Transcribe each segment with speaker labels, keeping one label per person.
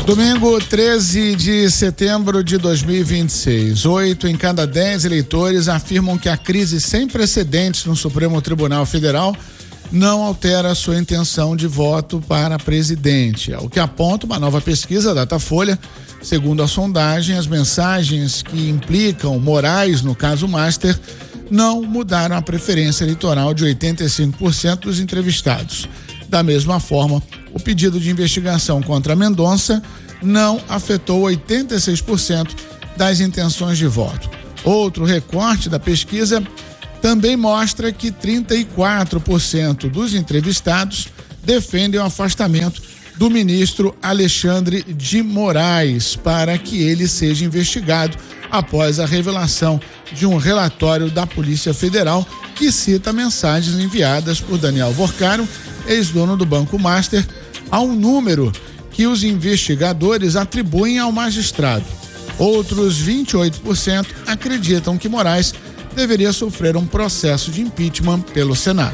Speaker 1: Domingo, 13 de setembro de 2026. 8 em cada 10 eleitores afirmam que a crise sem precedentes no Supremo Tribunal Federal não altera sua intenção de voto para presidente. É o que aponta uma nova pesquisa Datafolha. Segundo a sondagem, as mensagens que implicam Moraes no caso Master não mudaram a preferência eleitoral de 85% dos entrevistados. Da mesma forma, o pedido de investigação contra Mendonça não afetou 86% das intenções de voto. Outro recorte da pesquisa também mostra que 34% dos entrevistados defendem o afastamento do ministro Alexandre de Moraes para que ele seja investigado após a revelação de um relatório da Polícia Federal que cita mensagens enviadas por Daniel Vorcaro, ex-dono do Banco Master, a um número que os investigadores atribuem ao magistrado. Outros 28% acreditam que Moraes deveria sofrer um processo de impeachment pelo Senado.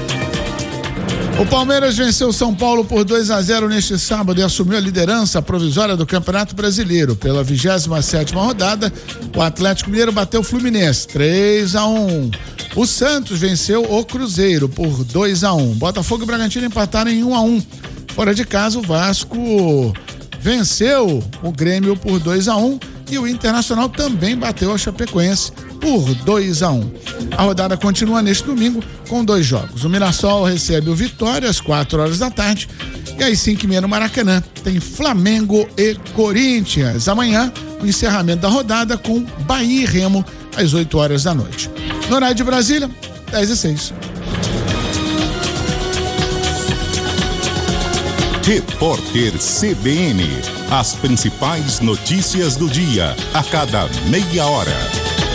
Speaker 1: O Palmeiras venceu São Paulo por 2-0 neste sábado e assumiu a liderança provisória do Campeonato Brasileiro. Pela 27ª rodada, o Atlético Mineiro bateu o Fluminense 3-1. O Santos venceu o Cruzeiro por 2-1. Botafogo e Bragantino empataram em 1-1. Fora de casa, o Vasco venceu o Grêmio por 2-1 e o Internacional também bateu a Chapecoense por 2-1. A rodada continua neste domingo com 2 jogos. O Mirassol recebe o Vitória às 4 da tarde e às 5h30 no Maracanã tem Flamengo e Corinthians. Amanhã, o encerramento da rodada com Bahia e Remo às 8 da noite. No horário de Brasília, 10h06.
Speaker 2: Repórter CBN. As principais notícias do dia, a cada meia hora.